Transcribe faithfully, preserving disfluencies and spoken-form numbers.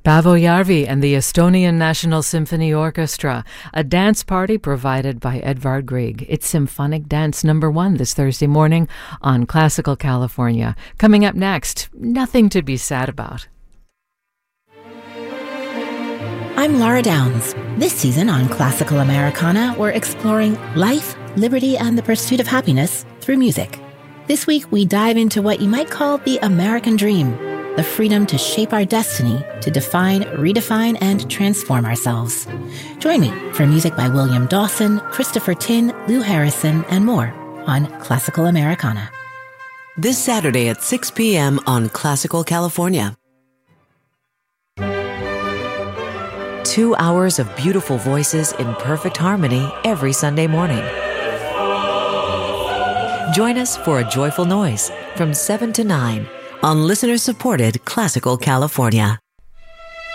Paavo Järvi and the Estonian National Symphony Orchestra, a dance party provided by Edvard Grieg. It's Symphonic Dance number one this Thursday morning on Classical California. Coming up next, nothing to be sad about. I'm Laura Downs. This season on Classical Americana, we're exploring life, liberty, and the pursuit of happiness through music. This week, we dive into what you might call the American dream, the freedom to shape our destiny, to define, redefine, and transform ourselves. Join me for music by William Dawson, Christopher Tin, Lou Harrison, and more on Classical Americana. This Saturday at six p.m. on Classical California. Two hours of beautiful voices in perfect harmony every Sunday morning. Join us for A Joyful Noise from seven to nine on listener-supported Classical California.